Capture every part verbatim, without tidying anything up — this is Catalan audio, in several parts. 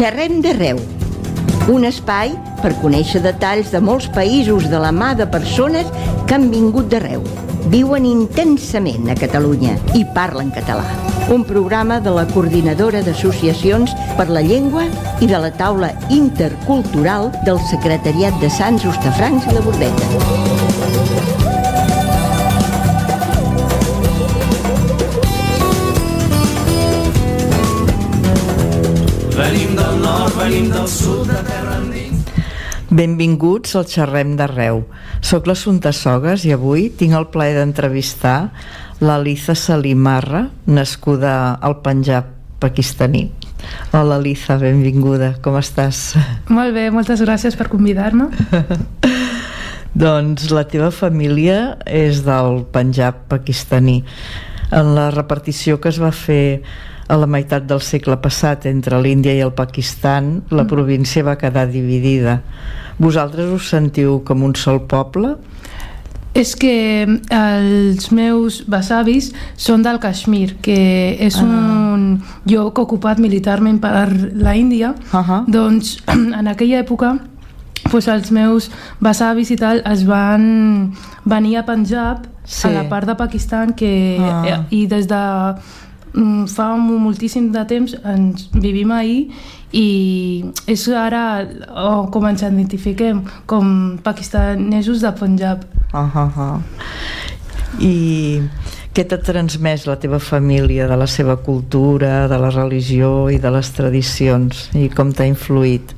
Xerrem d'arreu, un espai per conèixer detalls de molts països de la mà de persones que han vingut d'arreu, viuen intensament a Catalunya i parlen català. Un programa de la Coordinadora d'Associacions per la Llengua i de la Taula Intercultural del Secretariat de Sants, Hostafrancs i la Bordeta. Venim del nord, venim del sud, de terra endins. Benvinguts al Xerrem d'Arreu. Soc l'Assumpta Sogas i avui tinc el plaer d'entrevistar l'Aliza Salimarra, nascuda al Panjab pakistaní. Hola Aliza, benvinguda, com estàs? Molt bé, moltes gràcies per convidar-me. Doncs la teva família és del Panjab pakistaní. En la repartició que es va fer a la meitat del segle passat entre l'Índia i el Pakistan, la província va quedar dividida. Vosaltres us sentiu com un sol poble? És que els meus besavis són del Kashmir, que és ah. un lloc ocupat militarment per la Índia. Uh-huh. Doncs en aquella època pues, els meus besavis i tal es van venir a Panjab, sí. a la part de Pakistan, que, ah. i des de fa moltíssim de temps ens vivim ahir i és ara oh, com ens identifiquem com pakistanesos de Punjab. Uh -huh. I què t'ha transmès la teva família de la seva cultura, de la religió i de les tradicions, i com t'ha influït?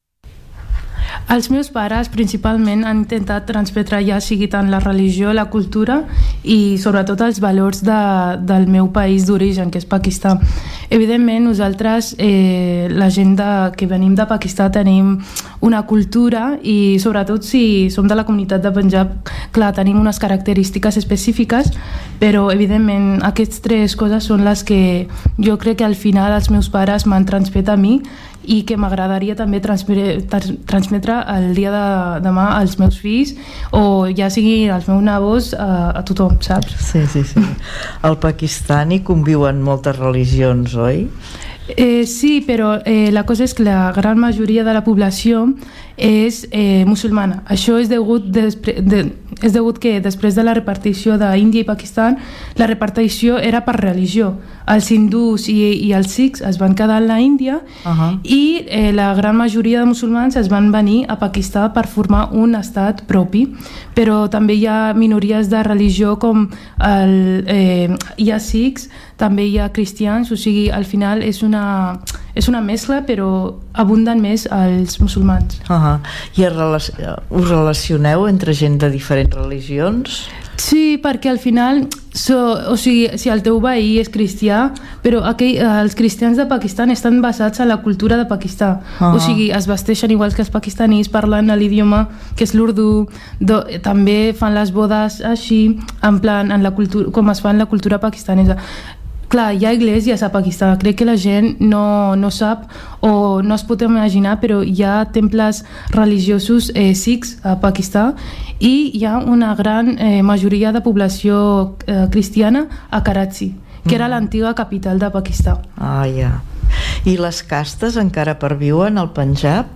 Els meus pares principalment han intentat transmetre ja sigui tant la religió, la cultura i sobretot els valors de, del meu país d'origen, que és Pakistan. Evidentment nosaltres, eh, la gent de, que venim de Pakistan, tenim una cultura i sobretot si som de la comunitat de Punjab, clar, tenim unes característiques específiques, però evidentment aquestes tres coses són les que jo crec que al final els meus pares m'han transmès a mi i que m'agradaria també transmetre el dia de demà als meus fills o ja sigui als meus nebots, a, a tothom, saps? Sí, sí, sí. Al Pakistan hi conviuen moltes religions, oi? Eh, sí, però eh, la cosa és que la gran majoria de la població és eh, musulmana. Això és degut, de, és degut que després de la repartició d'Índia i Pakistan, la repartició era per religió. Els hindús i, i els sikhs es van quedar a la Índia uh-huh. i eh, la gran majoria de musulmans es van venir a Pakistan per formar un estat propi, però també hi ha minories de religió com el, eh, hi ha sikhs, també hi ha cristians, o sigui, al final és una, és una mescla, però abunden més els musulmans. Uh-huh. I relac- us relacioneu entre gent de diferents religions? Sí, perquè al final, so, o sigui, si el teu veí és cristià, però aquell, els cristians de Pakistan estan basats en la cultura de Pakistan. Uh-huh. O sigui, es vesteixen igual que els pakistanis, parlen l'idioma que és l'urdu, do, també fan les bodes així, en plan, en la cultura, com es fa en la cultura pakistanesa. Clar, hi ha esglésies a Pakistan, crec que la gent no, no sap o no es pot imaginar, però hi ha temples religiosos eh, sikhs a Pakistan i hi ha una gran eh, majoria de població eh, cristiana a Karachi, que era l'antiga capital de Pakistan. Ah, ja. I les castes encara perviuen al Panjab?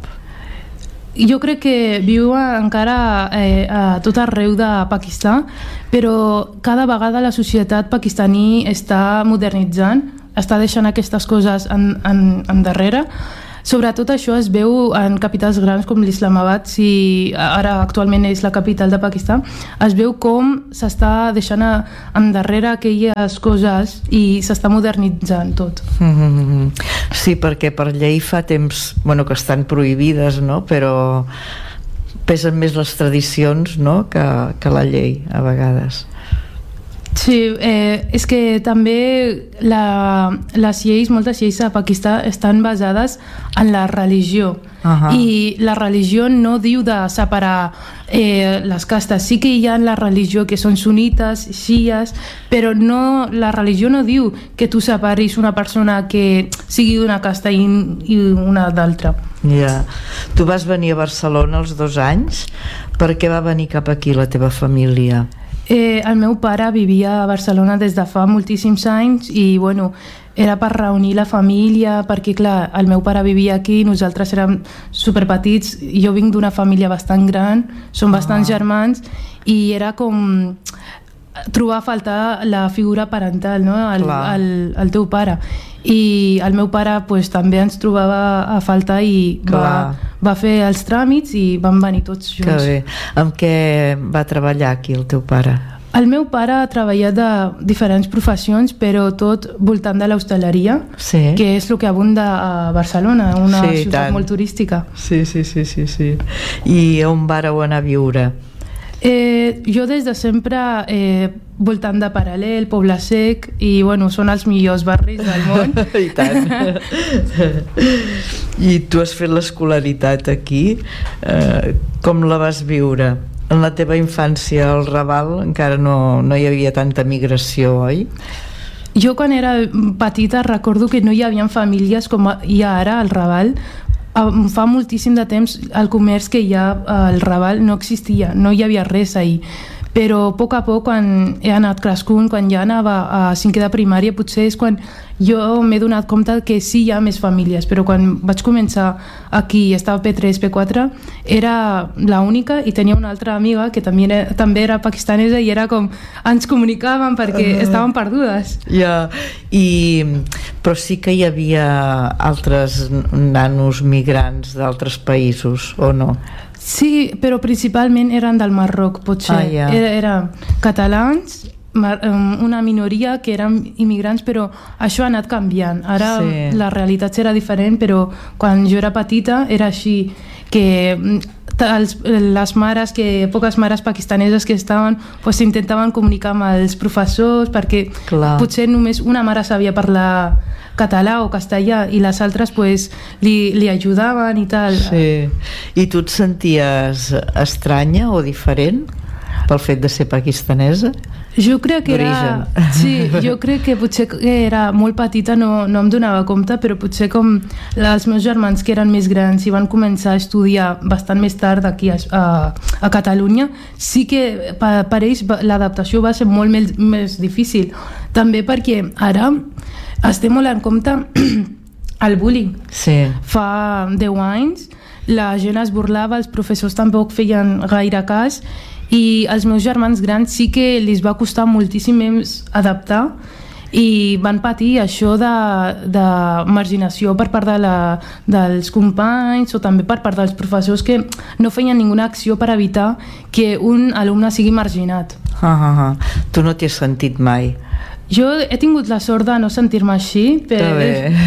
Jo crec que viu encara eh, a tot arreu de Pakistan, però cada vegada la societat pakistaní està modernitzant, està deixant aquestes coses en, en, en darrere. Sobretot això es veu en capitals grans com l'Islamabad, si ara actualment és la capital de Pakistan, es veu com s'està deixant endarrere aquelles coses i s'està modernitzant tot. Mm-hmm. Sí, perquè per llei fa temps bueno, que estan prohibides, no? Però pesen més les tradicions, no? que, que la llei a vegades. Sí, eh, és que també la, les lleis, moltes lleis a Pakistan estan basades en la religió. Uh-huh. I la religió no diu de separar eh, les castes. Sí que hi ha la religió que són sunites, xies, però no, la religió no diu que tu separis una persona que sigui d'una casta i, i una d'altra. Ja. Yeah. Tu vas venir a Barcelona als dos anys. Per què va venir cap aquí la teva família? Eh, el meu pare vivia a Barcelona des de fa moltíssims anys i bueno, era per reunir la família, perquè clar, el meu pare vivia aquí, nosaltres érem superpetits, jo vinc d'una família bastant gran, som bastants ah. germans, i era com trobar a faltar la figura parental, no? el, el, el teu pare, i el meu pare pues, també ens trobava a faltar i va, va fer els tràmits i vam venir tots junts. Que bé. Amb què va treballar aquí el teu pare? El meu pare ha treballat de diferents professions, però tot voltant de l'hostaleria, sí. que és el que abunda a Barcelona, una sí, ciutat tant. molt turística. Sí, sí, sí, sí, sí. I on vareu anar a viure? Eh, jo des de sempre eh, voltant de Paral·lel, Poble Sec, i bueno, són els millors barris del món. I tant. I tu has fet l'escolaritat aquí, eh, com la vas viure? En la teva infància al Raval encara no, no hi havia tanta migració, oi? Jo quan era petita recordo que no hi havia famílies com hi ha ara al Raval. Fa moltíssim de temps el comerç que hi ha al Raval no existia, no hi havia res ahir, però a poc a poc quan he anat crescut, quan ja anava a cinquè de primària, potser és quan jo m'he donat compte que sí hi ha més famílies, però quan vaig començar aquí, estava P tres, P quatre, era l'única i tenia una altra amiga que també era, també era pakistanesa i era com ens comunicàvem perquè uh, estàvem perdudes. Ja, i, però sí que hi havia altres nanos migrants d'altres països, o no? Sí, però principalment eren del Marroc, potser. Ah, ja. Era, era catalans, una minoria que eren immigrants, però això ha anat canviant. Ara sí. La realitat era diferent, però quan jo era petita era així, que els, les mares, que poques mares pakistaneses que estaven, pues, intentaven comunicar amb els professors, perquè Clar. potser només una mare sabia parlar català o castellà i les altres pues, li, li ajudaven i tal. Sí. I tu et senties estranya o diferent pel fet de ser pakistanesa? Jo crec que era... Sí, jo crec que potser que era molt petita, no, no em donava compte, però potser com els meus germans que eren més grans i van començar a estudiar bastant més tard aquí a, a, a Catalunya, sí que per, per ells l'adaptació va ser molt més, més difícil. També perquè ara estem molt en compte el bullying. Sí. Fa deu anys la gent es burlava, els professors tampoc feien gaire cas i els meus germans grans sí que els va costar moltíssim més adaptar i van patir això de, de marginació per part de la, dels companys o també per part dels professors que no feien ninguna acció per evitar que un alumne sigui marginat. Ah, ah, ah. Tu no t'hi has sentit mai? Jo he tingut la sort de no sentir-me així, però,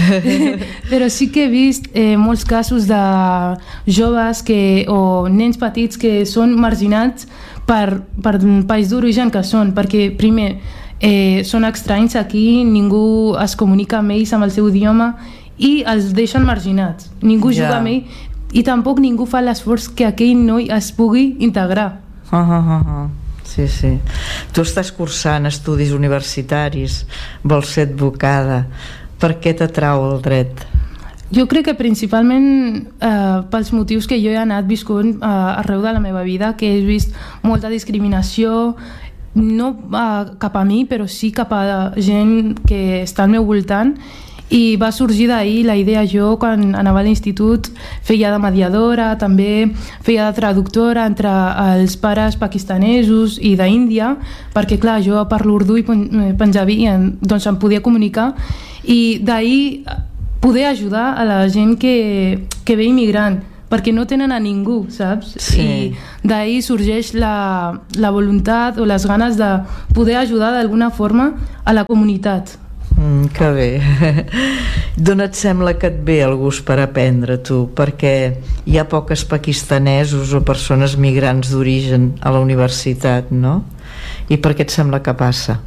però sí que he vist eh, molts casos de joves que, o nens petits que són marginats per, per país d'origen que són, perquè primer eh, són estranys aquí, ningú es comunica amb ells amb el seu idioma i els deixen marginats, ningú ja. juga amb ell i tampoc ningú fa l'esforç que aquell noi es pugui integrar. Ah, ah, ah, ah. Sí, sí. Tu estàs cursant estudis universitaris, vols ser advocada. Per què t'atrau el dret? Jo crec que principalment eh, pels motius que jo he anat viscut eh, arreu de la meva vida, que he vist molta discriminació, no eh, cap a mi, però sí cap a gent que està al meu voltant, i va sorgir d'ahir la idea. Jo quan anava a l'institut feia de mediadora, també feia de traductora entre els pares pakistanesos i d'Índia, perquè clar, jo parlo urdú i panjabi, doncs em podia comunicar, i d'ahir poder ajudar a la gent que, que ve immigrant, perquè no tenen a ningú, saps? Sí. I d'ahir sorgeix la, la voluntat o les ganes de poder ajudar d'alguna forma a la comunitat. Mm, que bé. D'on et sembla que et ve el gust per aprendre, tu? Perquè hi ha poques pakistanesos o persones migrants d'origen a la universitat, no? I per què et sembla que passa?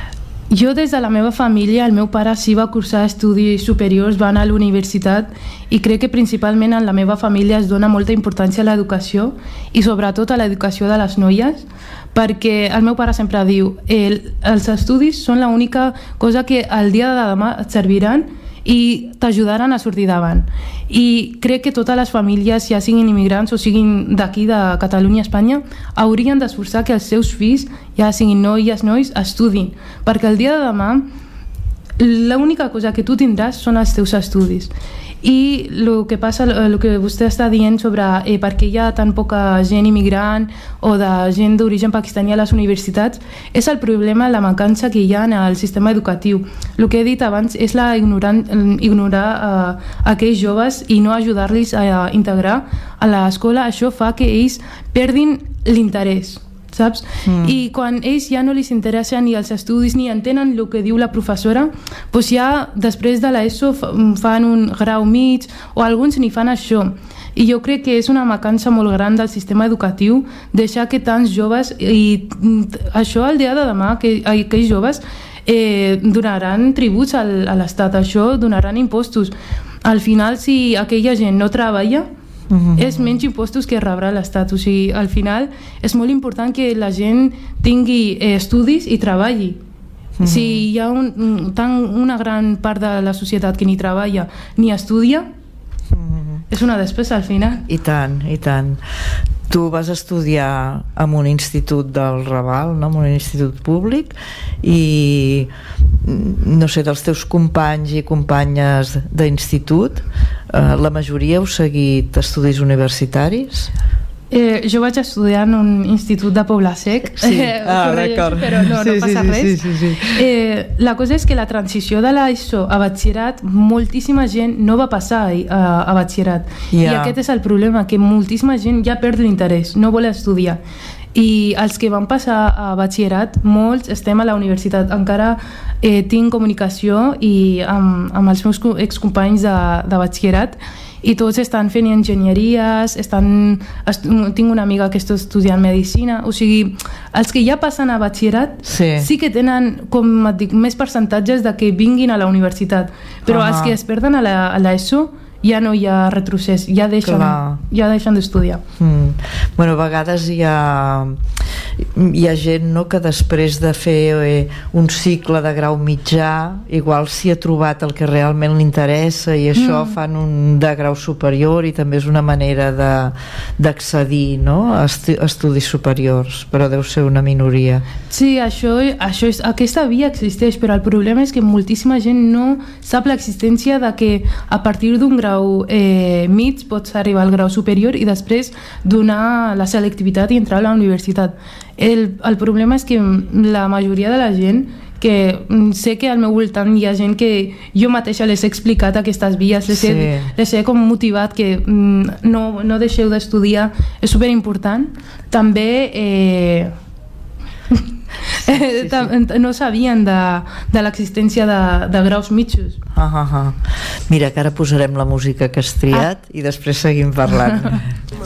Jo des de la meva família, el meu pare sí va cursar estudis superiors, va anar a la universitat i crec que principalment en la meva família es dona molta importància a l'educació i sobretot a l'educació de les noies, perquè el meu pare sempre diu el, els estudis són l'única cosa que el dia de demà et serviran i t'ajudaran a sortir davant. I crec que totes les famílies, ja siguin immigrants o siguin d'aquí, de Catalunya, Espanya, haurien d'esforçar que els seus fills, ja siguin noies, nois, estudin, perquè el dia de demà l'única cosa que tu tindràs són els teus estudis. I el que passa, el que vostè està dient sobre eh, per què hi ha tan poca gent immigrant o de gent d'origen pakistaní a les universitats, és el problema, la mancança que hi ha en el sistema educatiu. El que he dit abans és la ignorar, ignorar eh, aquells joves i no ajudar-los a integrar a l'escola. Això fa que ells perdin l'interès, saps? Mm. I quan ells ja no els interessa ni els estudis ni entenen el que diu la professora, doncs ja després de l'ESO fan un grau mig o alguns ni fan això. I jo crec que és una mancança molt gran del sistema educatiu deixar que tants joves, i això el dia de demà, que aquells joves eh, donaran tributs al, a l'Estat, això donaran impostos. Al final, si aquella gent no treballa, Mm-hmm. és menys impostos que rebrà l'Estat. O sigui, al final és molt important que la gent tingui eh, estudis i treballi. Mm-hmm. Si hi ha un, tan, una gran part de la societat que ni treballa ni estudia, mm-hmm. és una despesa al final. I tant, i tant. Tu vas estudiar en un institut del Raval, no? En un institut públic, i no sé, dels teus companys i companyes d'institut, eh, la majoria heu seguit estudis universitaris? Eh, jo vaig estudiar en un institut de Poble Sec, sí. eh, ah, d'acord. Però no, sí, no passa sí, res. Sí, sí, sí, sí. Eh, la cosa és que la transició de l'ESO a batxillerat, moltíssima gent no va passar a, a batxillerat. Yeah. I aquest és el problema, que moltíssima gent ja perd l'interès, no vol estudiar. I els que van passar a batxillerat, molts estem a la universitat. Encara eh, tinc comunicació i amb, amb els meus excompanys de, de batxillerat, i tots estan fent enginyeries, estan, tinc una amiga que està estudiant medicina. O sigui, els que ja passen a batxillerat sí, sí que tenen, com et dic, més percentatges de que vinguin a la universitat, però uh-huh. els que es perden a l'ESO ja no hi ha retrocés, ja deixen, ja deixen d'estudiar. Mm. Bueno, a vegades hi ha, hi ha gent, no?, que després de fer eh, un cicle de grau mitjà, igual s'hi ha trobat el que realment li interessa i això mm. fan un de grau superior, i també és una manera de, d'accedir, no?, a estu- estudis superiors, però deu ser una minoria. Sí, això, això és, aquesta via existeix, però el problema és que moltíssima gent no sap l'existència de que a partir d'un grau Eh, mig pots arribar al grau superior i després donar la selectivitat i entrar a la universitat. El, el problema és que la majoria de la gent, que sé que al meu voltant hi ha gent que jo mateixa les he explicat aquestes vies, les, sí. he, les he com motivat que no, no deixeu d'estudiar, és superimportant. També eh, Sí, sí. no sabien de, de l'existència de, de graus mitjos. Ah, ah, ah. Mira, que ara posarem la música que has triat ah. i després seguim parlant.